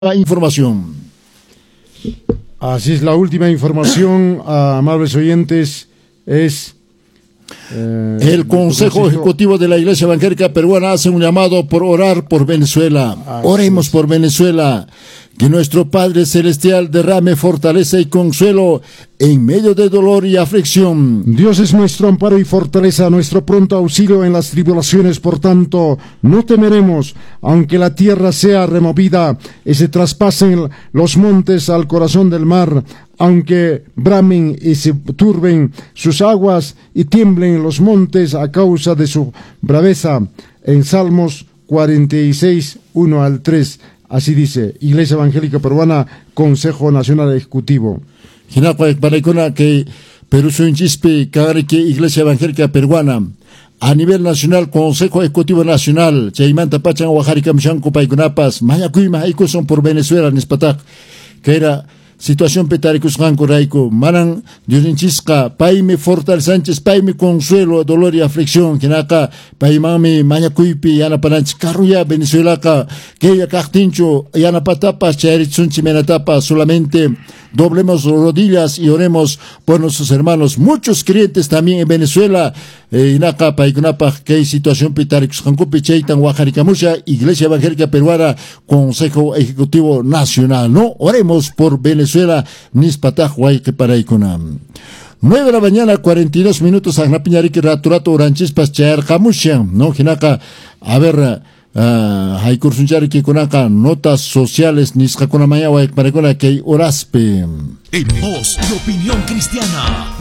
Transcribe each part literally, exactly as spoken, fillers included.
Información. Así es, la última información, amables oyentes, es... Eh, el Consejo Ejecutivo de la Iglesia Evangélica Peruana hace un llamado por orar por Venezuela. Oremos por Venezuela. Que nuestro Padre Celestial derrame fortaleza y consuelo en medio de dolor y aflicción. Dios es nuestro amparo y fortaleza, nuestro pronto auxilio en las tribulaciones. Por tanto, no temeremos, aunque la tierra sea removida y se traspasen los montes al corazón del mar, aunque bramen y se turben sus aguas y tiemblen los montes a causa de su braveza. En Salmos cuarenta y seis, uno al tres. Así dice, Iglesia Evangélica Peruana, Consejo Nacional Ejecutivo. Que Perú Sunchispe, que Iglesia Evangélica Peruana, a nivel nacional, Consejo Ejecutivo Nacional, Chaimanta Pachan, Oaxaca, Michanco, Paikunapas, Mayacuy, Mahaiko son por Venezuela, Nispatak, que era situación petaricus ranco raico, manan diosinchiska, paime Fortal Sánchez, paime consuelo, dolor y aflicción, que naca, paimame, mañacuipi, yana pananch, carruya, Venezuela, que ya cachtincho, yana patapa, chairitsunchi menatapa, solamente doblemos rodillas y oremos por nuestros hermanos, muchos creyentes también en Venezuela, eh, inaca, paikunapa, que hay situación petaricus ranco, pichaitan, Oaxaca, Iglesia Evangélica Peruana, Consejo Ejecutivo Nacional, ¿no? Oremos por Venezuela. Venezuela, Nispataj, Huayque, Paraikunam. nueve de la mañana, cuarenta y dos minutos, Agnapiñarique, Raturato, Oranchispas, Chayar, Jamushan, ¿no? Jinaka, a ver, Haikursuncharique, Kunaka, notas sociales, Niscakunamaya, Huayque, Paraicuna, que Oraspe. En voz de opinión cristiana,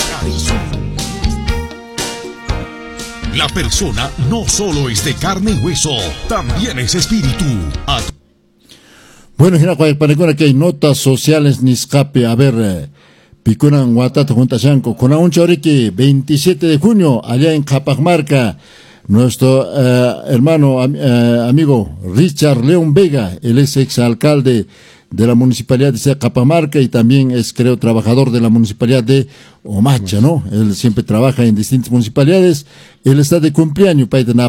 la persona no solo es de carne y hueso, también es espíritu. A Bueno, que hay notas sociales ni escape. A ver, eh, Picunan Guatata junta Chanco, con un chorique, veintisiete de junio, allá en Capamarca, nuestro eh, hermano, am, eh, amigo Richard León Vega, él es exalcalde de la municipalidad de Capamarca y también es, creo, trabajador de la municipalidad de Omacha, ¿no? Él siempre trabaja en distintas municipalidades. Él está de cumpleaños,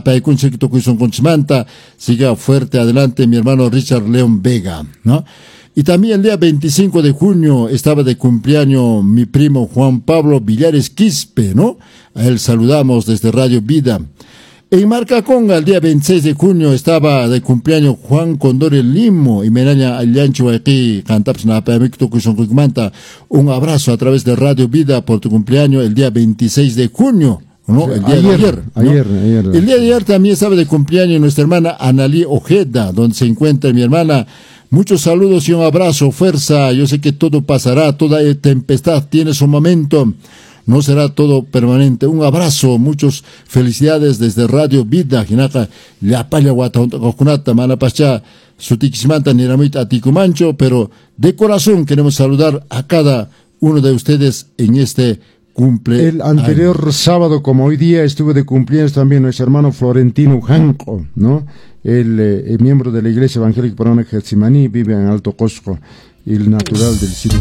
siga fuerte adelante mi hermano Richard León Vega, ¿no? Y también el día veinticinco de junio estaba de cumpleaños mi primo Juan Pablo Villares Quispe, ¿no? A él saludamos desde Radio Vida. En Marcaconga, el día veintiséis de junio, estaba de cumpleaños Juan Condore Limo y Menaña Allancho aquí, cantaps na Pamicto Cuisoncuicmanta. Un abrazo a través de Radio Vida por tu cumpleaños el día veintiséis de junio, ¿no? El día ayer, de ayer, ¿no? ayer, ayer. El día de ayer también estaba de cumpleaños nuestra hermana Analí Ojeda, donde se encuentra mi hermana. Muchos saludos y un abrazo, fuerza. Yo sé que todo pasará, toda tempestad tiene su momento. No será todo permanente. Un abrazo, muchas felicidades desde Radio Vida, Jinaka, La Palla Guataunta, Manapacha, Sutikismanta, Niramita, Aticumancho, pero de corazón queremos saludar a cada uno de ustedes en este cumple. El anterior año. Sábado, como hoy día, estuvo de cumpleaños también nuestro hermano Florentino Janco, ¿no? El, eh, el miembro de la Iglesia Evangélica Peruana Getzimaní, vive en Alto Cosco, el natural del sitio.